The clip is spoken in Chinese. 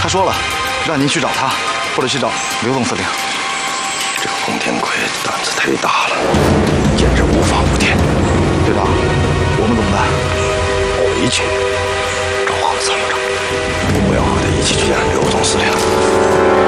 说了，让您去找他，或者去找刘总司令。 这个龚天奎胆子太大了，简直无法无天。 队长，我们怎么办？ 我一去，找何参谋长，我要和他一起去见刘总司令。